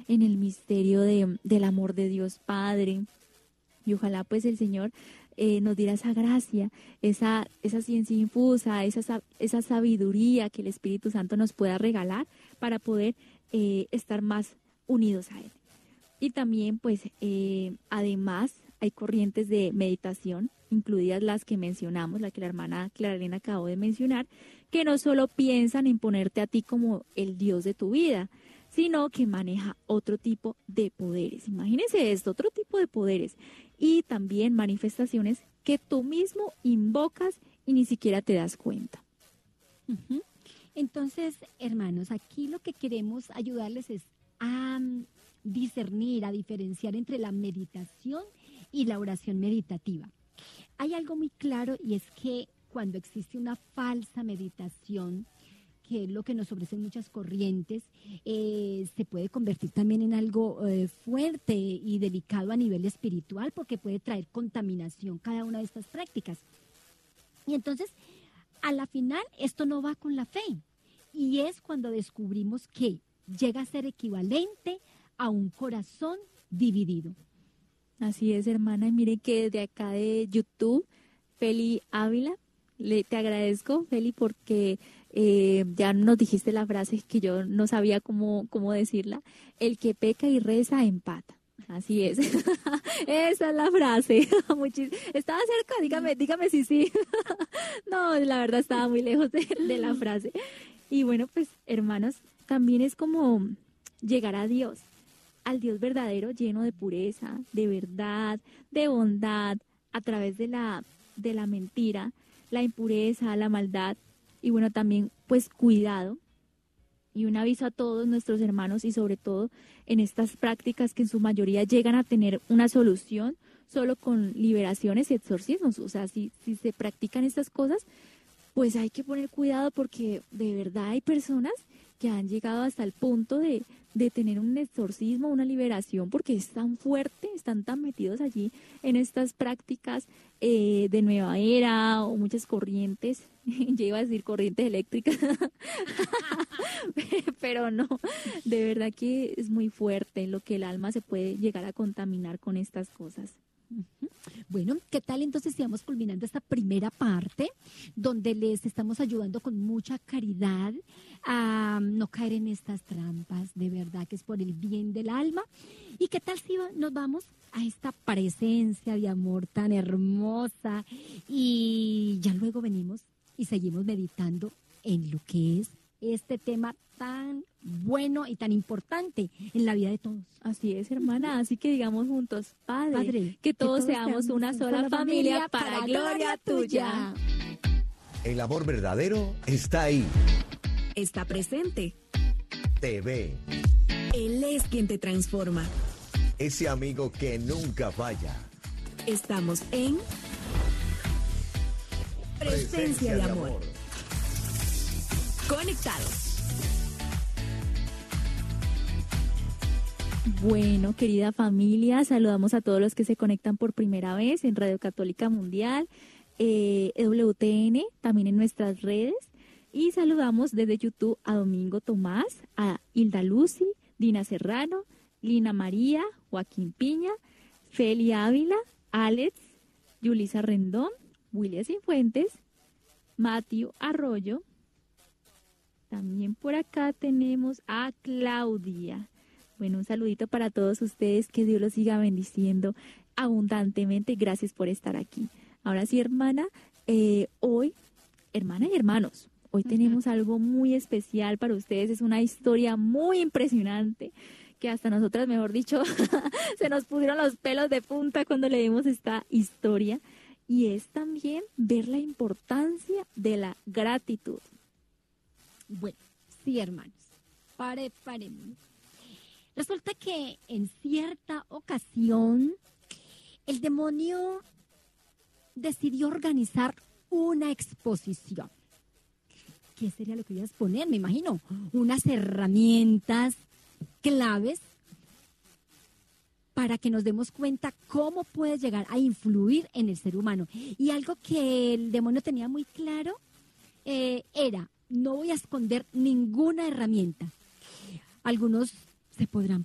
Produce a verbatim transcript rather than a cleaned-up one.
en el misterio de, del amor de Dios Padre. Y ojalá pues el Señor eh, nos diera esa gracia, esa, esa ciencia infusa, esa, esa sabiduría que el Espíritu Santo nos pueda regalar para poder eh, estar más unidos a Él. Y también pues eh, además hay corrientes de meditación, incluidas las que mencionamos, la que la hermana Clara Elena acabó de mencionar, que no solo piensan en ponerte a ti como el Dios de tu vida, sino que maneja otro tipo de poderes. Imagínense esto, otro tipo de poderes. Y también manifestaciones que tú mismo invocas y ni siquiera te das cuenta. Uh-huh. Entonces, hermanos, aquí lo que queremos ayudarles es a um, discernir, a diferenciar entre la meditación y la oración meditativa. Hay algo muy claro y es que cuando existe una falsa meditación, que es lo que nos ofrecen muchas corrientes, eh, se puede convertir también en algo eh, fuerte y delicado a nivel espiritual, porque puede traer contaminación cada una de estas prácticas. Y entonces, a la final, esto no va con la fe. Y es cuando descubrimos que llega a ser equivalente a un corazón dividido. Así es, hermana. Y mire que desde acá de YouTube, Feli Ávila, le, te agradezco, Feli, porque eh, ya nos dijiste la frase que yo no sabía cómo, cómo decirla. El que peca y reza empata. Así es. Esa es la frase. Muchis- estaba cerca, dígame, dígame si sí. No, la verdad estaba muy lejos de, de la frase. Y bueno, pues, hermanos, también es como llegar a Dios, al Dios verdadero, lleno de pureza, de verdad, de bondad, a través de la, de la mentira, la impureza, la maldad, y bueno, también pues cuidado, y un aviso a todos nuestros hermanos y sobre todo en estas prácticas que en su mayoría llegan a tener una solución solo con liberaciones y exorcismos. O sea, si, si se practican estas cosas, pues hay que poner cuidado porque de verdad hay personas que han llegado hasta el punto de, de tener un exorcismo, una liberación, porque es tan fuerte, están tan metidos allí en estas prácticas eh, de nueva era o muchas corrientes, ya iba a decir corrientes eléctricas, pero no, de verdad que es muy fuerte lo que el alma se puede llegar a contaminar con estas cosas. Bueno, ¿qué tal entonces si vamos culminando esta primera parte donde les estamos ayudando con mucha caridad a no caer en estas trampas, de verdad que es por el bien del alma? ¿Y qué tal si nos vamos a esta presencia de amor tan hermosa y ya luego venimos y seguimos meditando en lo que es este tema tan bueno y tan importante en la vida de todos? Así es, hermana, así que digamos juntos, Padre, Padre, que todos, que todos seamos una sola, sola familia, familia para, para gloria tuya. El amor verdadero está ahí. Está presente. Te ve. Él es quien te transforma. Ese amigo que nunca falla. Estamos en Presencia, Presencia de, de amor. amor. Conectados. Bueno, querida familia, saludamos a todos los que se conectan por primera vez en Radio Católica Mundial, eh, W T N, también en nuestras redes. Y saludamos desde YouTube a Domingo Tomás, a Hilda Lucy, Dina Serrano, Lina María, Joaquín Piña, Feli Ávila, Alex, Yulisa Rendón, William Cifuentes, Matthew Arroyo. También por acá tenemos a Claudia. Bueno, un saludito para todos ustedes, que Dios los siga bendiciendo abundantemente. Gracias por estar aquí. Ahora sí, hermana, eh, hoy, hermana y hermanos, hoy uh-huh. tenemos algo muy especial para ustedes. Es una historia muy impresionante que hasta nosotras, mejor dicho, se nos pusieron los pelos de punta cuando leímos esta historia. Y es también ver la importancia de la gratitud. Bueno, sí, hermanos, pare, paremos. Resulta que en cierta ocasión el demonio decidió organizar una exposición. ¿Qué sería lo que iba a exponer? Me imagino, unas herramientas claves para que nos demos cuenta cómo puede llegar a influir en el ser humano. Y algo que el demonio tenía muy claro eh, era: no voy a esconder ninguna herramienta. Algunos se podrán